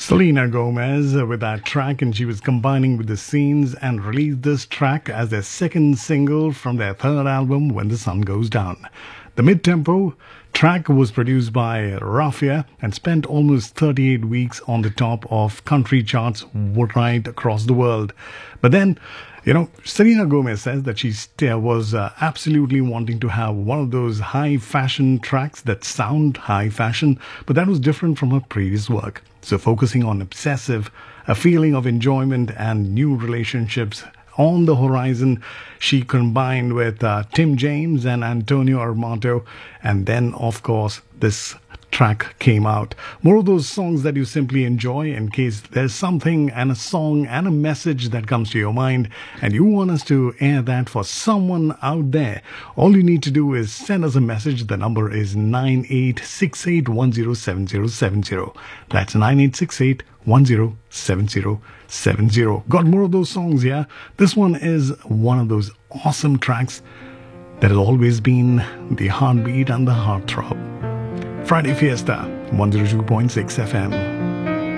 Selena Gomez with that track, and she was combining with the scenes and released this track as their second single from their third album, When the Sun Goes Down. The mid-tempo track was produced by Rafia and spent almost 38 weeks on the top of country charts right across the world. But then, Selena Gomez says that she was absolutely wanting to have one of those high fashion tracks that sound high fashion, but that was different from her previous work. So focusing on obsessive, a feeling of enjoyment and new relationships on the horizon, she combined with Tim James and Antonio Armato, and then of course this track came out. More of those songs that you simply enjoy in case there's something and a song and a message that comes to your mind and you want us to air that for someone out there. All you need to do is send us a message. The number is 9868107070. That's 9868107070. Got more of those songs, yeah? This one is one of those awesome tracks that has always been the heartbeat and the heartthrob. Friday Fiesta, 102.6 FM.